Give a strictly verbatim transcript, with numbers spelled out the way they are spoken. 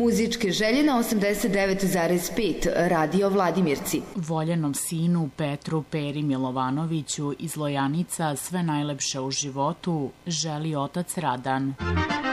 Muzičke želje na osamdeset devet zarez pet Radio Vladimirci. Voljenom sinu Petru Peri Milovanoviću iz Lojanica sve najlepše u životu želi otac Radan.